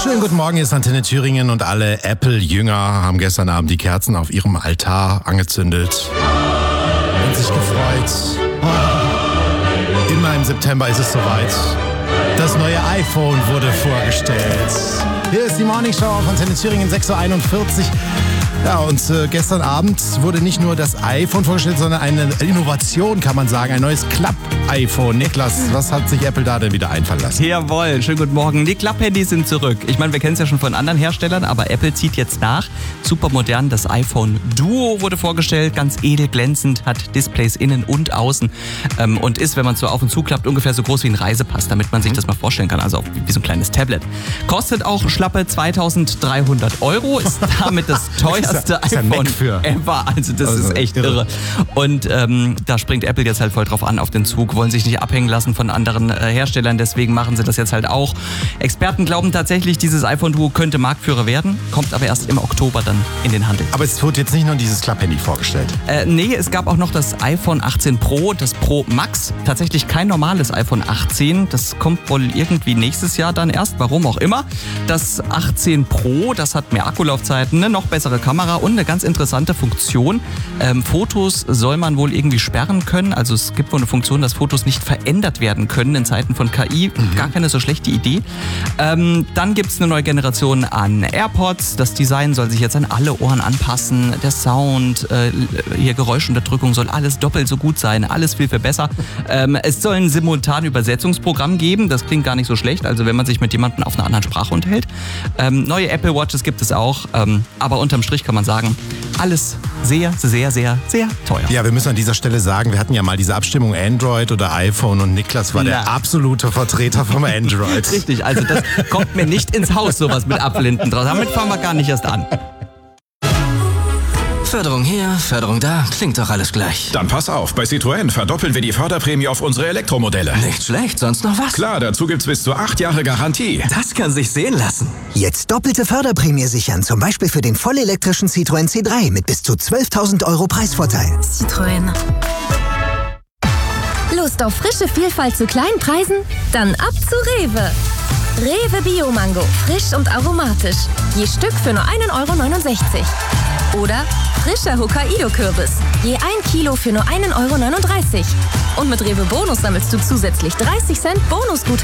Schönen guten Morgen, hier ist Antenne Thüringen und alle Apple-Jünger haben gestern Abend die Kerzen auf ihrem Altar angezündet und sich gefreut. Immer im September ist es soweit. Das neue iPhone wurde vorgestellt. Hier ist die Morning Show auf Antenne Thüringen, 6.41 Uhr. Ja, und gestern Abend wurde nicht nur das iPhone vorgestellt, sondern eine Innovation, kann man sagen. Ein neues Klapp-iPhone. Niklas, was hat sich Apple da denn wieder einfallen lassen? Jawohl, schönen guten Morgen. Die Klapp-Handys sind zurück. Ich meine, wir kennen es ja schon von anderen Herstellern, aber Apple zieht jetzt nach. Super modern, das iPhone Duo wurde vorgestellt. Ganz edel, glänzend, hat Displays innen und außen. Und ist, wenn man es so auf und zu klappt, ungefähr so groß wie ein Reisepass, damit man sich das mal vorstellen kann. Also wie so ein kleines Tablet. Kostet auch schlappe 2.300 €. Ist damit das teuerste iPhone ever. Also das ist echt irre. Und da springt Apple jetzt halt voll drauf an auf den Zug, wollen sich nicht abhängen lassen von anderen Herstellern, deswegen machen sie das jetzt halt auch. Experten glauben tatsächlich, dieses iPhone Duo könnte Marktführer werden, kommt aber erst im Oktober dann in den Handel. Aber es wurde jetzt nicht nur dieses Klapp-Handy vorgestellt. Nee, es gab auch noch das iPhone 18 Pro, das Pro Max. Tatsächlich kein normales iPhone 18. Das kommt wohl irgendwie nächstes Jahr dann erst, warum auch immer. Das 18 Pro, das hat mehr Akkulaufzeiten, eine noch bessere Kamera und eine ganz interessante Funktion. Fotos soll man wohl irgendwie sperren können. Also es gibt wohl eine Funktion, dass Fotos nicht verändert werden können in Zeiten von KI. Gar keine so schlechte Idee. Dann gibt es eine neue Generation an AirPods. Das Design soll sich jetzt an alle Ohren anpassen. Der Sound, hier Geräuschunterdrückung soll alles doppelt so gut sein. Alles viel, viel besser. Es soll ein simultanes Übersetzungsprogramm geben. Das klingt gar nicht so schlecht. Also wenn man sich mit jemandem auf einer anderen Sprache unterhält. Neue Apple Watches gibt es auch. Aber unterm Strich kann man sagen, alles sehr, sehr, sehr, sehr teuer. Ja, wir müssen an dieser Stelle sagen, wir hatten ja mal diese Abstimmung Android oder iPhone und Niklas war der absolute Vertreter vom Android. Richtig, also das kommt mir nicht ins Haus, sowas mit Apfel hinten drauf. Damit fangen wir gar nicht erst an. Förderung hier, Förderung da, klingt doch alles gleich. Dann pass auf, bei Citroën verdoppeln wir die Förderprämie auf unsere Elektromodelle. Nicht schlecht, sonst noch was? Klar, dazu gibt's bis zu 8 Jahre Garantie. Das kann sich sehen lassen. Jetzt doppelte Förderprämie sichern, zum Beispiel für den vollelektrischen Citroën C3 mit bis zu 12.000 € Preisvorteil. Citroën. Lust auf frische Vielfalt zu kleinen Preisen? Dann ab zu Rewe. Rewe Bio-Mango, frisch und aromatisch. Je Stück für nur 1,69 €. Oder frischer Hokkaido-Kürbis. Je 1 Kilo für nur 1,39 €. Und mit Rewe Bonus sammelst du zusätzlich 30 Cent Bonusguthaben.